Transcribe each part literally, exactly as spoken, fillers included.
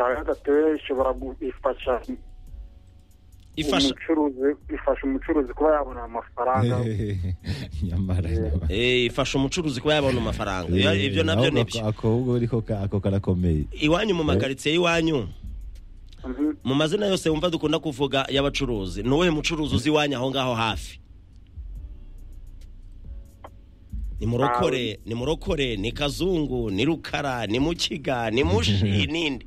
cya gatatu ishobora gufasha ifasha umucuruzi ifasha umucuruzi kuba yabona amafaranga nyamara eh ifasha umucuruzi kuba yabona amafaranga ibyo nabyo nibyo ako ariko ako karakomeye iwanyu mu makaritsiye iwanyu mu mazina yose wumva dukunda kuvuga y'abacuruzi nuwe mucuruzi uzi iwanyu aho ngaho hafi ni murokore ni murokore ni kazungu ni rukara ni mukiga ni mushi nindi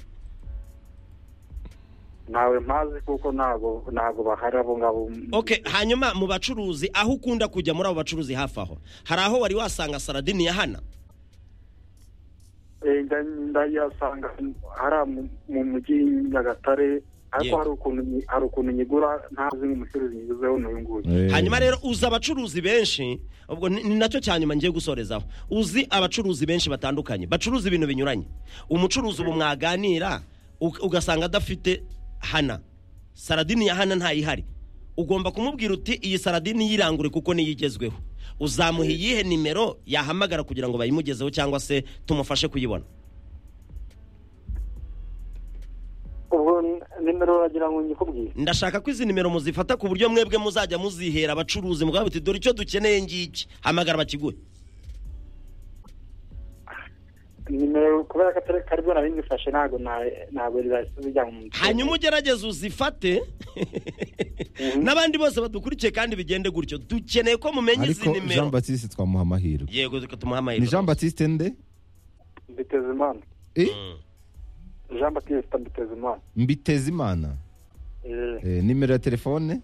nawe mpazi kuko nago nago bahari abo ngabo. Okay, hanyuma mu bacuruzi aho ukunda kujya muri abo bacuruzi hafi aho hari aho wari wasanga saradini ya hana? Eh ndayasanga hari mu mujyi Nyagatare ariko hari ukuntu hari ukuntu nyigura ntazi nk'umucuruzi nyizeho n'uyu nguyu. Hanyuma rero uza abacuruzi benshi ubwo ni nacyo cyanyuma ngiye gusorezaho. Uzi abacuruzi benshi batandukanye bacuruza ibintu binyuranye. Umucuruzi ubu mwaganira ugasanga adafite hana saradini ya hana ntayihari, ugomba kumubwira uti iyi saradini yirangure kuko niyigezweho. Uzamuha iyihe nimero yahamagara kugira ngo bayimugezeho cyangwa se tumufashe kuyibona? Ubwo nimero ragira ngo nyikubwiye. Ndashaka ko izi nimero muzifata ku buryo mwebwe muzajya muzihera abacuruzi mugabo uti dore icyo dukeneye ngiki, hamagara bakiguhe. Nimero kubera katare karibwo na bimufashe nago nago rizajya mu. Hanyuma ugerageze uzifate n'abandi bose badukurikiye kandi bigende gutyo. Dukeneye ko mumenye izi nimero. Jean Baptiste twamuha amahirwe. Yego tumuha amahirwe. Ni Jean Baptiste nde? Mbitezimana. Eh? Jean Baptiste Mbitezimana. Mbitezimana. Eh. Eh nimero ya telefone?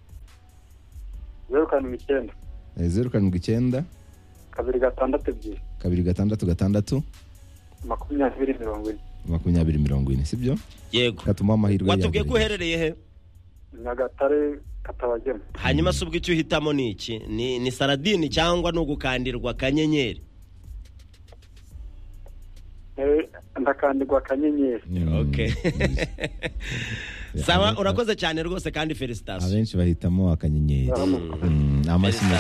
zero karindwi icyenda. Eh zero karindwi icyenda. kabiri gatandatu ebyiri. kabiri gatandatu gatandatu. makumyabiri mirongo ine. makumyabiri mirongo ine sibyo? Yego. Katuma amahirwe. Watubwiye ko uherereye he? Nyagatare Katabagema. Hanyuma subwe icyo uhitamo ni iki? Ni ni saradini cyangwa no gukandirwa kanyenyeri? Eh ndakandirwa kanyenyeri. Okay. Sawa urakoze cyane rwose kandi felicitation. Abenshi bahitamo akanyenyeri. Amashimwe.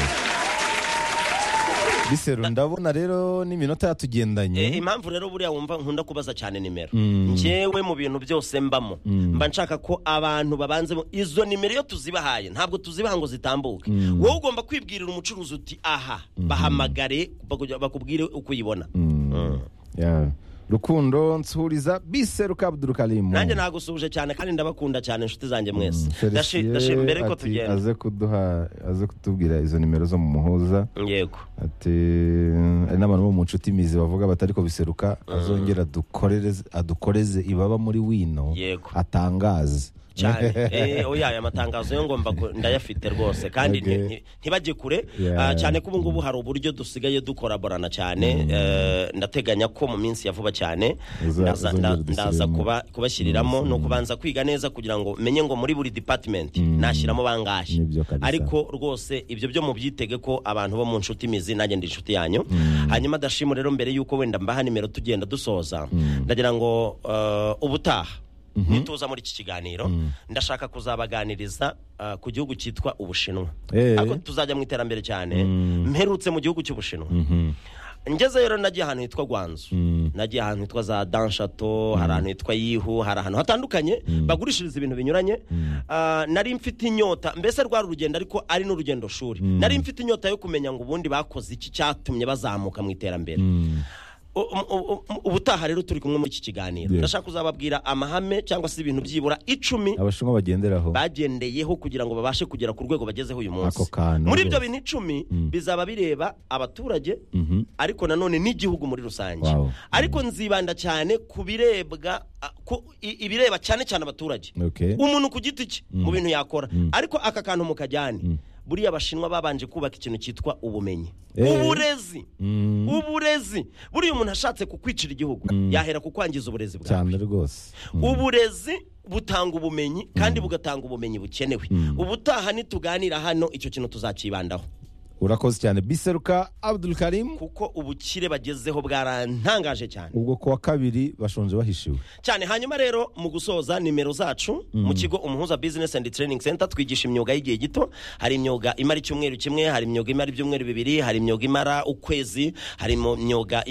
Biseru ndabona rero n'iminota yatugendanye. Eh impamvu rero buriya wumva nkunda kubaza cyane nimero. Njewe mu bintu byose mbamo mba nshaka ko abantu babanze izo nimero yo tuzibahaye ntabwo tuzibaha ngo zitambuke. Wowe ugomba kwibwirira umucuruzi uti aha bahamagare bakubwire uko uyibona. Yeah. Rukundo nsuriza Biseru Abdul Karim. Nanjye nagusuje cyane kandi ndabakunda cyane inshuti zanjye mwese. Dashi dashi mbere ko tugenda. Aze kuduha aze kutubwira izo nimero zo mu muhuza. Yego. Ati n'abantu bo mu nshuti mizi bavuga batariko biseruka azongera dukorereze adukoreze ibaba muri wino atangaza. Cyane eh oya ya matangazo yo ngomba ndayafite rwose kandi ntibajye kure cyane ko ubu ngubu hari uburyo dusigaye dukoraborana cyane ndateganya ko mu minsi yavuba cyane ndaza kuba kubashyiriramo no kubanza kwiga neza kugira ngo menye ngo muri buri department nashyiramo bangahe ariko rwose ibyo byo mu byitege ko abantu bo mu nshuti mizi nanjye ndi inshuti yanyu. Hanyuma dashimo rero mbere yuko wenda mbaha nimero tugenda dusoza ndagira ngo ubutaha nituza muri iki kiganiro ndashaka kuzabaganiriza ku gihugu cyitwa Ubushinwa ariko tuzajya mu iterambere cyane mperutse mu gihugu cy'Ubushinwa. Ngeze rero nagiye ahantu hitwa Gwanzu nagiye ahantu hitwa za Danshato hari ahantu hitwa Yihu hari ahantu hatandukanye bagurishiriza ibintu binyuranye. Nari mfite inyota mbese rwa rugendo ariko ari n'urugendo shuri nari mfite inyota yo kumenya ngo ubundi bakoze iki cyatumye bazamuka mu iterambere. Ubutaha rero turi kumwe muri iki kiganiro ndashaka kuzababwira amahame cyangwa se ibintu byibura icumi abashinwa bagenderaho bagendeyeho kugira ngo babashe kugera ku rwego bagezeho uyu munsi. Muri ibyo bintu icumi bizaba bireba abaturage ariko nanone n'igihugu muri rusange. Ariko nzibanda cyane ku birebwa ibireba cyane cyane abaturage umuntu ku giti cye mu bintu yakora ariko aka kantu mukajyane. Buriya abashinwa babanje kubaka ikintu cyitwa ubumenyi uburezi uburezi buriya umuntu ashatse kukwicira igihugu yahera kukwangiza uburezi bwawe cyane rwose. Uburezi butanga ubumenyi kandi bugatanga ubumenyi bukenewe. Ubutaha nituganira hano icyo kintu tuzakibandaho. Urakoze cyane Biseruka Abdul Karim kuko ubukire bagezeho bwarantangaje cyane. Ubwo kwa kabiri bashonje bahishiwe cyane. Hanyuma rero mu gusoza nimero zacu mu kigo Umuhuza Business and Training Center twigisha imyuga y'igihe gito. Hari imyuga imara icyumweru kimwe, hari imyuga imara ibyumweru bibiri, hari imyuga imara ukwezi, hari imyuga